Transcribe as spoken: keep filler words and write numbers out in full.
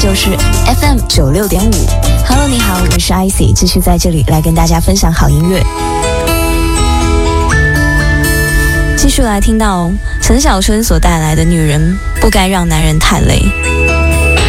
就是 F M 九六点五。Hello， 你好，我是 I C， 继续在这里来跟大家分享好音乐。继续来听到陈小春所带来的《女人不该让男人太累》。